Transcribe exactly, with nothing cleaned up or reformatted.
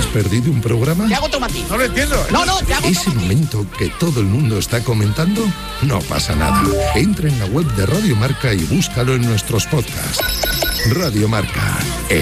perdido un programa? Te hago otro matiz. No lo entiendo. No, no, te hago otro ¿Ese matiz. momento que todo el mundo está comentando? No pasa nada. Entra en la web de Radio Marca y búscalo en nuestros podcasts. Radio Marca.